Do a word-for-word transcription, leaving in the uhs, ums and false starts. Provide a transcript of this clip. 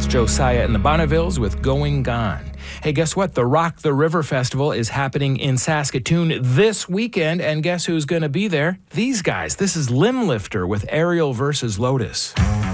That's Josiah and the Bonnevilles with Going Gone. Hey, guess what? The Rock the River Festival is happening in Saskatoon this weekend, and guess who's going to be there? These guys. This is Limblifter with Aerial versus Lotus.